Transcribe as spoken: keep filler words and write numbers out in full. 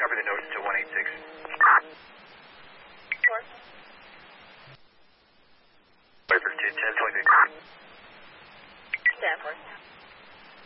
copy the notes to one eight six. Sure. Viper two ten twenty-six. Stanford.